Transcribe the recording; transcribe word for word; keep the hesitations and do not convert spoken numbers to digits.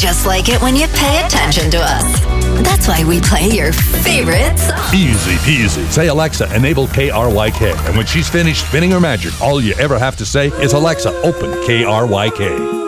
just like it when you pay attention to us. That's why we play your favorite song. Easy peasy. Say, Alexa, enable K R Y K. And when she's finished spinning her magic, all you ever have to say is, Alexa, open K R Y K.